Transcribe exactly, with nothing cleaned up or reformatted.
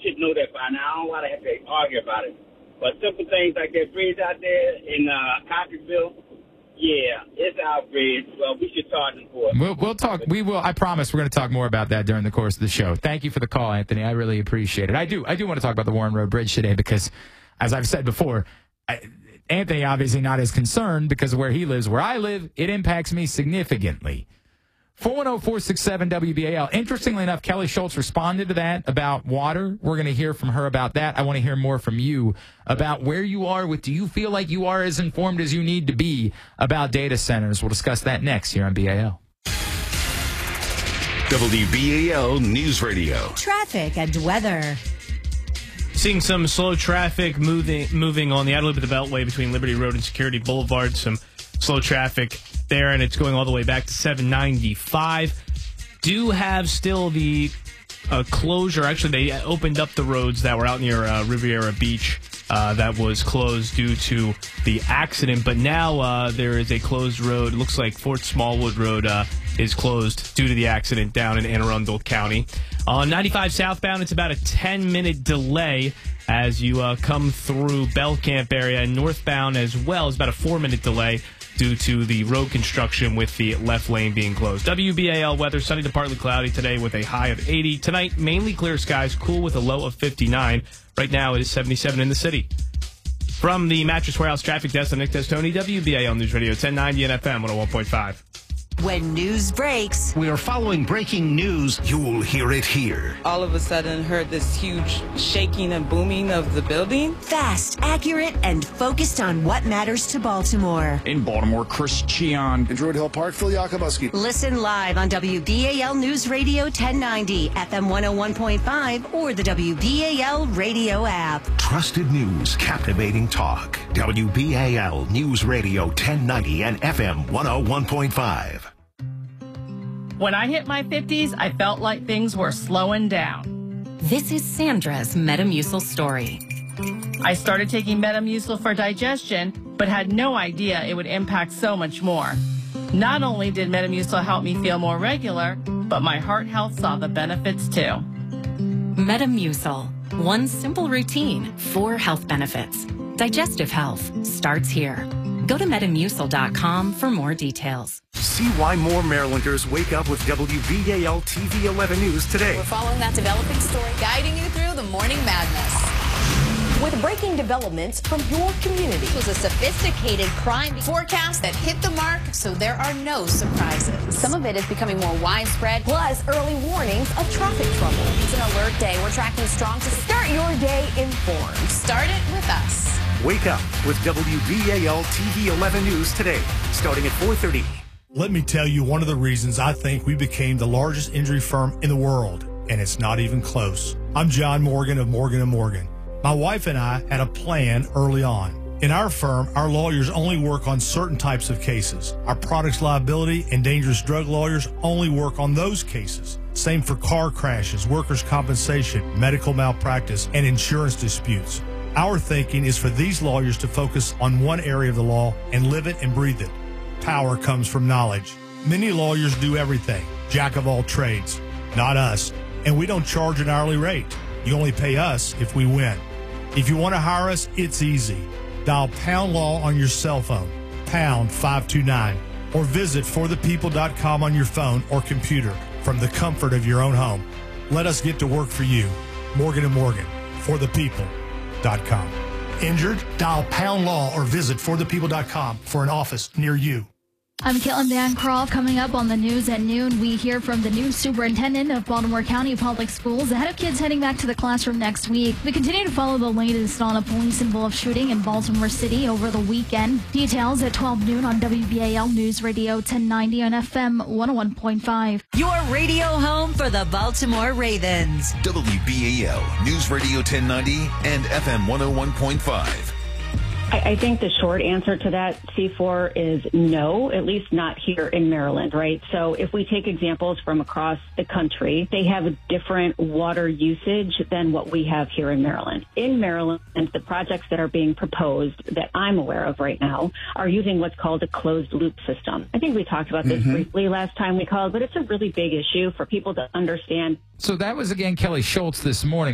should know that by now. I don't want to have to argue about it. But simple things like that bridge out there in uh, Cockeysville, yeah, it's our bridge. Well, we should charge them for it. We'll, we'll talk. We will. I promise we're going to talk more about that during the course of the show. Thank you for the call, Anthony. I really appreciate it. I do. I do want to talk about the Warren Road Bridge today because, as I've said before, I, Anthony obviously not as concerned because of where he lives. Where I live, it impacts me significantly. four one zero, four six seven, W B A L. Interestingly enough, Kelly Schultz responded to that about water. We're going to hear from her about that. I want to hear more from you about where you are with, do you feel like you are as informed as you need to be about data centers? We'll discuss that next here on B A L. W B A L News Radio. Traffic and weather. Seeing some slow traffic moving moving on the outer loop of the Beltway between Liberty Road and Security Boulevard. Some slow traffic there, and it's going all the way back to seven ninety-five. Do have still the uh, closure. Actually, they opened up the roads that were out near uh, Riviera Beach uh, that was closed due to the accident. But now uh, there is a closed road. It looks like Fort Smallwood Road uh, is closed due to the accident down in Anne Arundel County. On ninety-five southbound, it's about a ten-minute delay as you uh, come through Belcamp area. And northbound as well is about a four-minute delay due to the road construction with the left lane being closed. W B A L weather, sunny to partly cloudy today with a high of eighty. Tonight, mainly clear skies, cool with a low of fifty-nine. Right now, it is seventy-seven in the city. From the Mattress Warehouse Traffic Desk, I'm Nick Testoni, W B A L News Radio, ten ninety and F M one oh one point five. When news breaks, we are following breaking news. You'll hear it here. All of a sudden, heard this huge shaking and booming of the building. Fast, accurate, and focused on what matters to Baltimore. In Baltimore, Chris Cheon. In Druid Hill Park, Phil Yakubuski. Listen live on W B A L News Radio ten ninety, F M one oh one point five, or the W B A L radio app. Trusted news, captivating talk. W B A L News Radio ten ninety and F M one oh one point five. When I hit my fifties, I felt like things were slowing down. This is Sandra's Metamucil story. I started taking Metamucil for digestion, but had no idea it would impact so much more. Not only did Metamucil help me feel more regular, but my heart health saw the benefits too. Metamucil. One simple routine, four health benefits. Digestive health starts here. Go to Metamucil dot com for more details. See why more Marylanders wake up with W B A L T V eleven News today. We're following that developing story, guiding you through the morning madness. With breaking developments from your community. It was a sophisticated crime forecast that hit the mark, so there are no surprises. Some of it is becoming more widespread, plus early warnings of traffic trouble. It's an alert day. We're tracking strong to start your day informed. Start it with us. Wake up with W B A L T V eleven News today, starting at four thirty. Let me tell you one of the reasons I think we became the largest injury firm in the world, and it's not even close. I'm John Morgan of Morgan and Morgan. My wife and I had a plan early on. In our firm, our lawyers only work on certain types of cases. Our products liability and dangerous drug lawyers only work on those cases. Same for car crashes, workers' compensation, medical malpractice, and insurance disputes. Our thinking is for these lawyers to focus on one area of the law and live it and breathe it. Power comes from knowledge. Many lawyers do everything, jack of all trades. Not us. And we don't charge an hourly rate. You only pay us if we win. If you want to hire us, it's easy. Dial Pound Law on your cell phone, pound five two nine, or visit for the people dot com on your phone or computer from the comfort of your own home. Let us get to work for you. Morgan and Morgan, for the people dot com. Injured? Dial Pound Law or visit for the people dot com for an office near you. I'm Caitlin Bancroft. Coming up on the news at noon, we hear from the new superintendent of Baltimore County Public Schools ahead of kids heading back to the classroom next week. We continue to follow the latest on a police-involved shooting in Baltimore City over the weekend. Details at twelve noon on W B A L News Radio ten ninety on F M one oh one point five. Your radio home for the Baltimore Ravens. W B A L News Radio ten ninety and F M one oh one point five. I, I think the short answer to that, C four, is no, at least not here in Maryland, right? So if we take examples from across the country, they have a different water usage than what we have here in Maryland. In Maryland, the projects that are being proposed that I'm aware of right now are using what's called a closed loop system. I think we talked about this mm-hmm. briefly last time we called, but it's a really big issue for people to understand. So that was, again, Kelly Schultz this morning.